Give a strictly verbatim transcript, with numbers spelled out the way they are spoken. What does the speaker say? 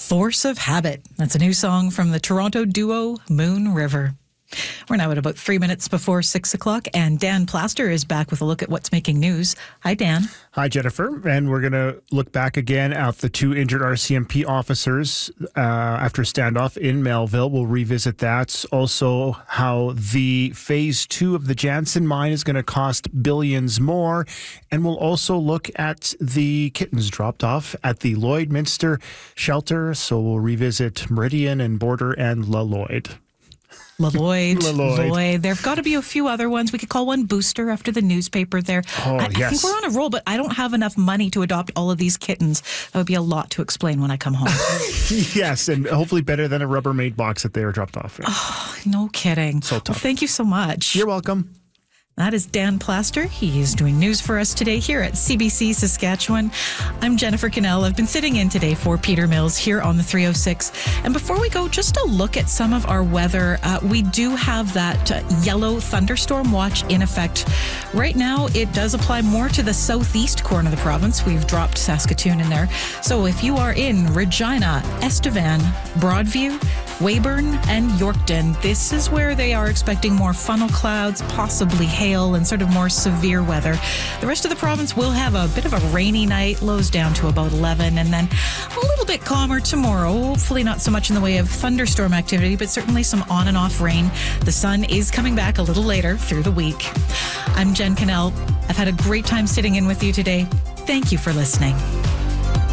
Force of Habit. That's a new song from the Toronto duo Moon River. We're now at about three minutes before six o'clock, and Dan Plaster is back with a look at what's making news. Hi, Dan. Hi, Jennifer. And we're going to look back again at the two injured R C M P officers uh, after a standoff in Melville. We'll revisit that. Also, how the phase two of the Jansen mine is going to cost billions more. And we'll also look at the kittens dropped off at the Lloydminster shelter. So we'll revisit Meridian and Border and La Lloyd. LaLloyd, LaLloyd. Lloyd. There've got to be a few other ones. We could call one Booster after the newspaper there. Oh, I, yes. I think we're on a roll, but I don't have enough money to adopt all of these kittens. That would be a lot to explain when I come home. Yes, and hopefully better than a Rubbermaid box that they were dropped off in. Oh, no kidding. So tough. Well, thank you so much. You're welcome. That is Dan Plaster. He is doing news for us today here at C B C Saskatchewan. I'm Jennifer Cannell. I've been sitting in today for Peter Mills here on the three oh six. And before we go, just a look at some of our weather. Uh, we do have that uh, yellow thunderstorm watch in effect. Right now, it does apply more to the southeast corner of the province. We've dropped Saskatoon in there. So if you are in Regina, Estevan, Broadview, Weyburn, and Yorkton, this is where they are expecting more funnel clouds, possibly hail, and sort of more severe weather. The rest of the province will have a bit of a rainy night, lows down to about eleven, and then a little bit calmer tomorrow. Hopefully not so much in the way of thunderstorm activity, but certainly some on and off rain. The sun is coming back a little later through the week. I'm Jen Cannell. I've had a great time sitting in with you today. Thank you for listening.